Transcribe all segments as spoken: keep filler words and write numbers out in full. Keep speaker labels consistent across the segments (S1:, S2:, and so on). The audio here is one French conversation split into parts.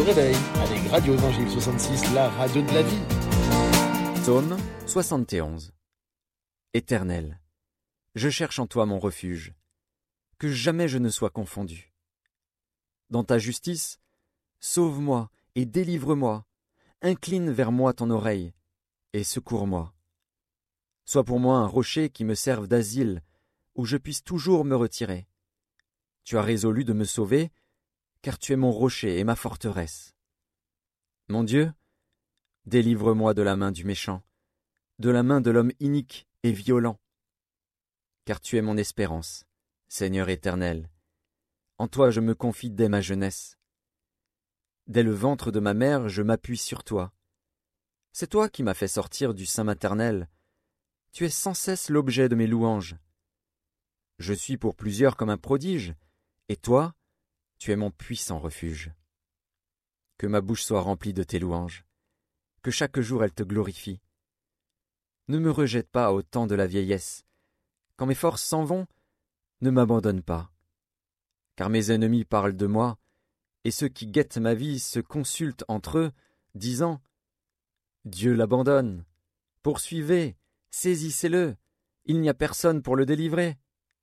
S1: se réveille avec Radio Évangile soixante-six, la radio de la vie.
S2: Psaume soixante et onze. Éternel, je cherche en toi mon refuge, que jamais je ne sois confondu. Dans ta justice, sauve-moi et délivre-moi, incline vers moi ton oreille, et secours-moi. Sois pour moi un rocher qui me serve d'asile, où je puisse toujours me retirer. Tu as résolu de me sauver, car tu es mon rocher et ma forteresse. Mon Dieu, délivre-moi de la main du méchant, de la main de l'homme inique et violent. Car tu es mon espérance, Seigneur éternel. En toi je me confie dès ma jeunesse. Dès le ventre de ma mère, je m'appuie sur toi. C'est toi qui m'as fait sortir du sein maternel. Tu es sans cesse l'objet de mes louanges. Je suis pour plusieurs comme un prodige, et toi, tu es mon puissant refuge. Que ma bouche soit remplie de tes louanges, que chaque jour elle te glorifie. Ne me rejette pas au temps de la vieillesse. Quand mes forces s'en vont, ne m'abandonne pas. Car mes ennemis parlent de moi, et ceux qui guettent ma vie se consultent entre eux, disant « Dieu l'abandonne. Poursuivez, saisissez-le, il n'y a personne pour le délivrer. »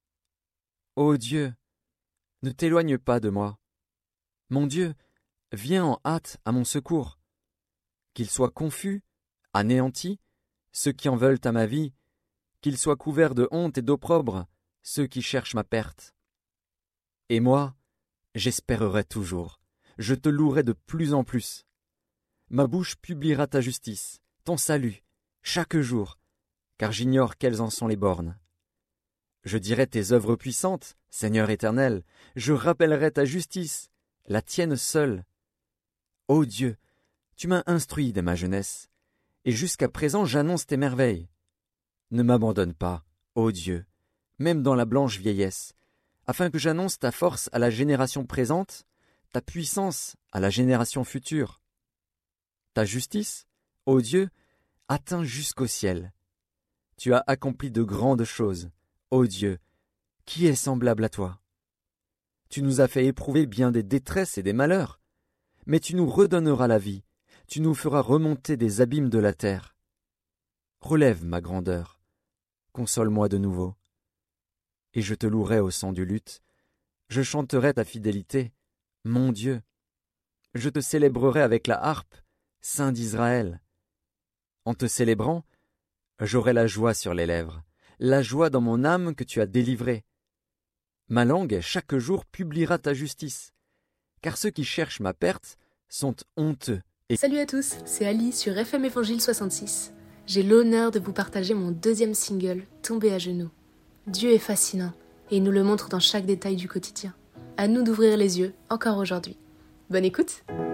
S2: Ô Dieu, ne t'éloigne pas de moi. Mon Dieu, viens en hâte à mon secours. Qu'ils soient confus, anéantis, ceux qui en veulent à ma vie, qu'ils soient couverts de honte et d'opprobre, ceux qui cherchent ma perte. Et moi, j'espérerai toujours, je te louerai de plus en plus. Ma bouche publiera ta justice, ton salut, chaque jour, car j'ignore quelles en sont les bornes. Je dirai tes œuvres puissantes, Seigneur éternel, je rappellerai ta justice, la tienne seule. Ô Dieu, tu m'as instruit dès ma jeunesse, et jusqu'à présent j'annonce tes merveilles. Ne m'abandonne pas, ô Dieu, même dans la blanche vieillesse, afin que j'annonce ta force à la génération présente, ta puissance à la génération future. Ta justice, ô Dieu, atteint jusqu'au ciel. Tu as accompli de grandes choses, ô Dieu, qui est semblable à toi? Tu nous as fait éprouver bien des détresses et des malheurs, mais tu nous redonneras la vie, tu nous feras remonter des abîmes de la terre. Relève ma grandeur, console-moi de nouveau. Et je te louerai au son du luth, je chanterai ta fidélité, mon Dieu. Je te célébrerai avec la harpe, Saint d'Israël. En te célébrant, j'aurai la joie sur les lèvres, la joie dans mon âme que tu as délivrée. Ma langue chaque jour publiera ta justice, car ceux qui cherchent ma perte sont honteux.
S3: Et... Salut à tous, c'est Ali sur F M Évangile soixante-six. J'ai l'honneur de vous partager mon deuxième single, Tomber à genoux. Dieu est fascinant, et il nous le montre dans chaque détail du quotidien. À nous d'ouvrir les yeux, encore aujourd'hui. Bonne écoute!